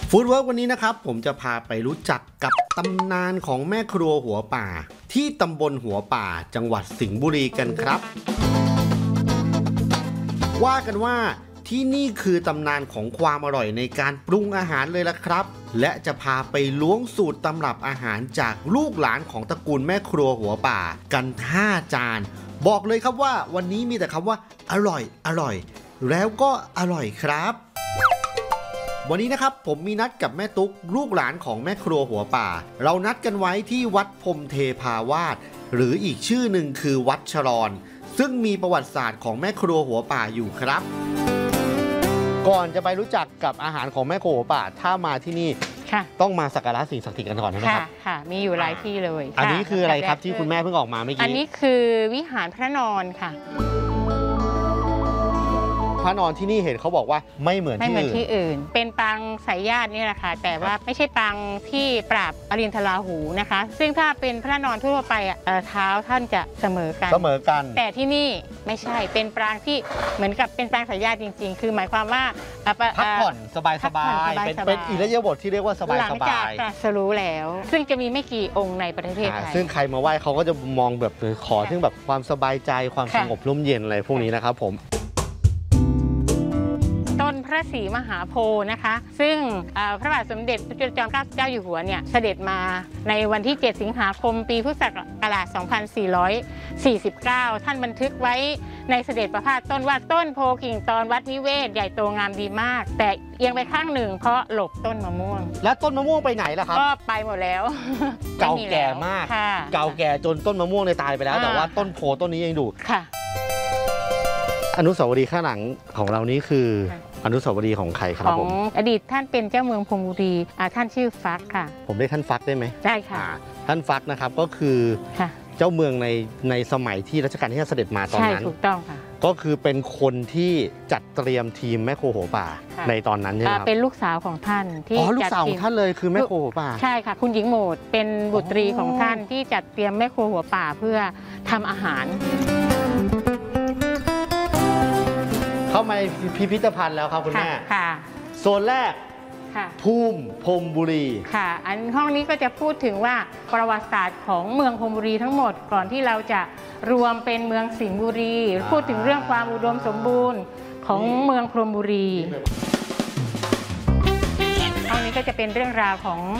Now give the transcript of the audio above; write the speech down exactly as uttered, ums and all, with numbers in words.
ฟู้ดเวิร์กวันนี้นะครับผมจะพาไปรู้จักกับตำนานของแม่ครัวหัวป่าที่ตำบลหัวป่าจังหวัดสิงห์บุรีกันครับ ว่ากันว่าที่นี่คือตำนานของความอร่อยในการปรุงอาหารเลยล่ะครับและจะพาไปล้วงสูตรตำรับอาหารจากลูกหลานของตระกูลแม่ครัวหัวป่ากันห้าจานบอกเลยครับว่าวันนี้มีแต่คำว่าอร่อยอร่อยแล้วก็อร่อยครับวันนี้นะครับผมมีนัดกับแม่ตุ๊กลูกหลานของแม่ครัวหัวป่าเรานัดกันไว้ที่วัดพรหมเทพาวาสหรืออีกชื่อหนึ่งคือวัดชรอนซึ่งมีประวัติศาสตร์ของแม่ครัวหัวป่าอยู่ครับก่อนจะไปรู้จักกับอาหารของแม่ครัวหัวป่าถ้ามาที่นี่ต้องมาสักการะสิ่งศักดิ์สิทธิ์กันก่อนนะครับค่ะมีอยู่หลายที่เลยอันนี้คืออะไรครับที่คุณแม่เพิ่งออกมาเมื่อกี้อันนี้คือวิหารพระนอนค่ะพระนอนที่นี่เห็นเขาบอกว่าไม่เหมือนที่อื่นไม่เหมือนที่อื่นเป็นปางสายญาตินี่แหละค่ะแต่ว่าไม่ใช่ปางที่ปราบอรินทราหูนะคะซึ่งถ้าเป็นพระนอนทั่วไปเท้าท่านจะเสมอกันเสมอกันแต่ที่นี่ไม่ใช่เป็นปางที่เหมือนกับเป็นปางสายญาติจริงๆคือหมายความว่าพักผ่อนสบายสบายเป็นอิริยาบถที่เรียกว่าสบายสบายหลังจากตรัสรู้แล้วซึ่งจะมีไม่กี่องค์ในประเทศไทยซึ่งใครมาไหว้เขาก็จะมองแบบขอถึงแบบความสบายใจความสงบร่มเย็นอะไรพวกนี้นะครับผมต้นพระศรีมหาโพธิ์นะคะซึ่งพระบาทสมเด็จพระจุลจอมเกล้าเจ้าอยู่หัวเนี่ยเสด็จมาในวันที่เจ็ดสิงหาคมปีพุทธศักราชสองพันสี่ร้อยสี่สิบเก้าท่านบันทึกไว้ในเสด็จประพาสต้นว่าต้นโพกิ่งตอนวัดนิเวศใหญ่โตงามดีมากแต่เอียงไปข้างหนึ่งเพราะหลบต้นมะม่วงแล้วต้นมะม่วงไปไหนล่ะครับก็ไปหมดแล้วเก่าแก่มากเก่าแก่จนต้นมะม่วงเลยตายไปแล้วแต่ว่าต้นโพต้นนี้ยังอยู่ค่ะอนุสาวรีย์ข้างหลังของเรานี้คืออนุสาวรีย์ของใครครับผมของอดีตท่านเป็นเจ้าเมืองพรหมบุรีท่านชื่อฟักค่ะผมเรียกท่านฟักได้ไหมได้ค่ะท่านฟักนะครับก็คือเจ้าเมืองในในสมัยที่รัชกาลที่ห้าเสด็จมาตอนนั้นใช่ถูกต้องค่ะก็คือเป็นคนที่จัดเตรียมทีมแม่ครัวหัวป่าในตอนนั้นใช่ไหมครับเป็นลูกสาวของท่านที่อ๋อลูกสาวของท่านเลยคือแม่ครัวหัวป่าใช่ค่ะคุณหญิงโหมดเป็นบุตรีของท่านที่จัดเตรียมแม่ครัวหัวป่าเพื่อทำอาหารเข้ามาพิพิธภัณฑ์แล้วครับคุณแม่ค่ะโซนแรกภูมิพรหมบุรีค่ะอันห้องนี้ก็จะพูดถึงว่าประวัติศาสตร์ของเมืองพรหมบุรีทั้งหมดก่อนที่เราจะรวมเป็นเมืองสิงห์บุรีพูดถึงเรื่องความอุดมสมบูรณ์ของเมืองพรหมบุรีห้องนี้ก็จะเป็นเรื่องราวของ